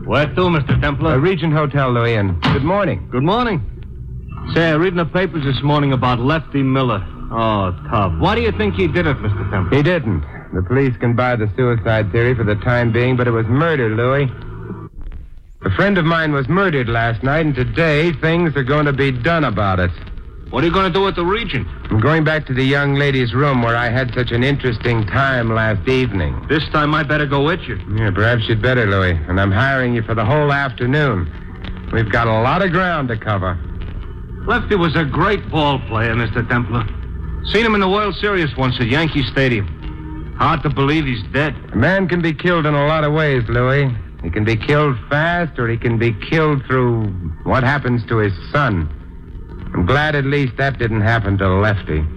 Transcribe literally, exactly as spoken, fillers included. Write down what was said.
Where to, Mister Templar? Uh, Regent Hotel, Louis, and good morning. Good morning. Say, I read in the papers this morning about Lefty Miller. Oh, tough. Why do you think he did it, Mister Templar? He didn't. The police can buy the suicide theory for the time being, but it was murder, Louis. A friend of mine was murdered last night, and today things are going to be done about it. What are you going to do at the Regent? I'm going back to the young lady's room where I had such an interesting time last evening. This time I better go with you. Yeah, perhaps you'd better, Louis. And I'm hiring you for the whole afternoon. We've got a lot of ground to cover. Lefty was a great ball player, Mister Templar. Seen him in the World Series once at Yankee Stadium. Hard to believe he's dead. A man can be killed in a lot of ways, Louis. He can be killed fast, or he can be killed through what happens to his son. I'm glad at least that didn't happen to Lefty.